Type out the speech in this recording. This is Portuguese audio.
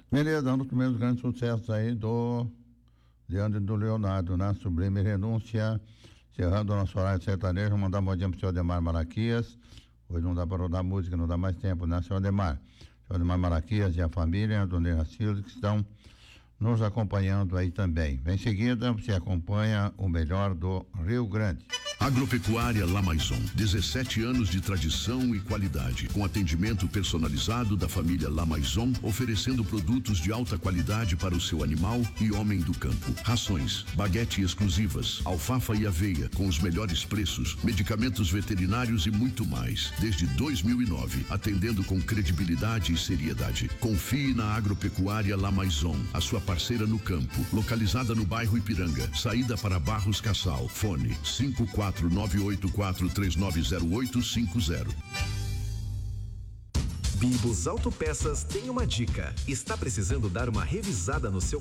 Beleza, um dos primeiros grandes sucessos aí do Leandro e do Leonardo, né? Sublime Renúncia, encerrando o nosso horário sertanejo. Vou mandar um bom dia pro senhor Ademar Malaquias. Hoje não dá para rodar música, não dá mais tempo, né, senhor Ademar? Senhor Ademar Malaquias e a família, a dona Iracilda, que estão nos acompanhando aí também. Em seguida, você acompanha o melhor do Rio Grande. Agropecuária La Maison, 17 anos de tradição e qualidade, com atendimento personalizado da família La Maison, oferecendo produtos de alta qualidade para o seu animal e homem do campo. Rações, baguete exclusivas, alfafa e aveia com os melhores preços, medicamentos veterinários e muito mais. Desde 2009, atendendo com credibilidade e seriedade. Confie na Agropecuária La Maison, a sua parceira no campo, localizada no bairro Ipiranga, saída para Barros Cassal. Fone 54984390850. Bibos Autopeças tem uma dica. Está precisando dar uma revisada no seu